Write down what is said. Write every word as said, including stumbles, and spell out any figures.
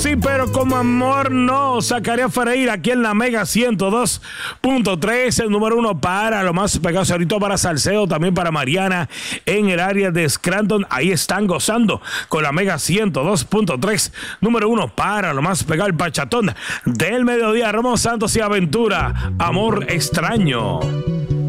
Sí, pero como amor no. Zacarías Ferreira aquí en la Mega ciento dos punto tres, el número uno para lo más pegado, ahorita para Salcedo, también para Mariana en el área de Scranton. Ahí están gozando con la Mega ciento dos punto tres, número uno para lo más pegado, el bachatón del mediodía. Ramón Santos y Aventura, Amor Extraño.